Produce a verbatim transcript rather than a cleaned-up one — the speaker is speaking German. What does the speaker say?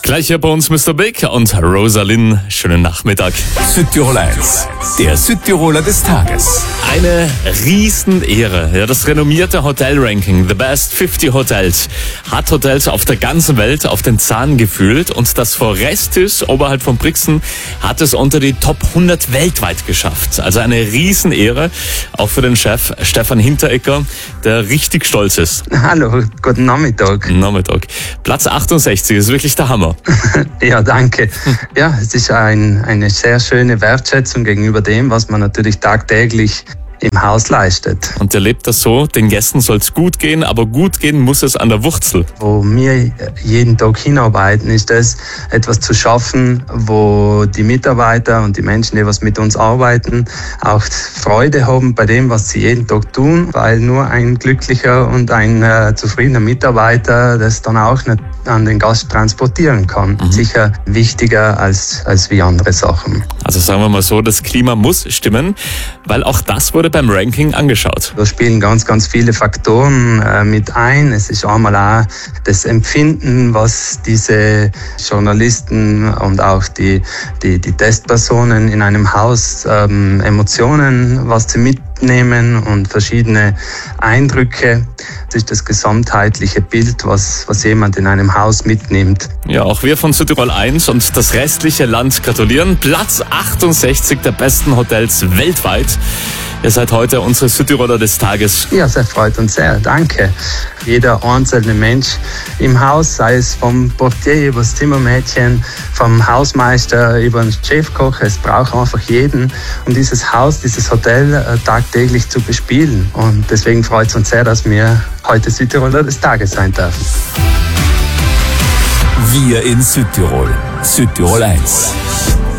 Gleich hier bei uns Mister Big und Rosalind. Schönen Nachmittag. Südtirol eins, der Südtiroler des Tages. Eine Riesenehre. Ja, das renommierte Hotel-Ranking, The Best fünfzig Hotels, hat Hotels auf der ganzen Welt auf den Zahn gefühlt. Und das Forestis oberhalb von Brixen hat es unter die Top hundert weltweit geschafft. Also eine Riesenehre, auch für den Chef Stefan Hinteregger, der richtig stolz ist. Hallo, guten Nachmittag. Nachmittag. Platz achtundsechzig ist wirklich der Hammer. Ja, danke. Ja, es ist ein, eine sehr schöne Wertschätzung gegenüber dem, was man natürlich tagtäglich im Haus leistet. Und er lebt das so, den Gästen soll es gut gehen, aber gut gehen muss es an der Wurzel. Wo wir jeden Tag hinarbeiten, ist es, etwas zu schaffen, wo die Mitarbeiter und die Menschen, die was mit uns arbeiten, auch Freude haben bei dem, was sie jeden Tag tun, weil nur ein glücklicher und ein äh, zufriedener Mitarbeiter das dann auch nicht an den Gast transportieren kann. Mhm. Sicher wichtiger als, als wie andere Sachen. Also sagen wir mal so, das Klima muss stimmen, weil auch das wurde beim Ranking angeschaut. Da spielen ganz, ganz viele Faktoren äh, mit ein. Es ist einmal auch das Empfinden, was diese Journalisten und auch die, die, die Testpersonen in einem Haus, ähm, Emotionen, was sie mitnehmen und verschiedene Eindrücke. Das ist das gesamtheitliche Bild, was, was jemand in einem Haus mitnimmt. Ja, auch wir von Südtirol eins und das restliche Land gratulieren. Platz achtundsechzig der besten Hotels weltweit. Ihr seid heute unsere Südtiroler des Tages. Ja, das freut uns sehr. Danke. Jeder einzelne Mensch im Haus, sei es vom Portier über das Zimmermädchen, vom Hausmeister über den Chefkoch, es braucht einfach jeden, um dieses Haus, dieses Hotel äh, tagtäglich zu bespielen. Und deswegen freut es uns sehr, dass wir heute Südtiroler des Tages sein dürfen. Wir in Südtirol. Südtirol eins.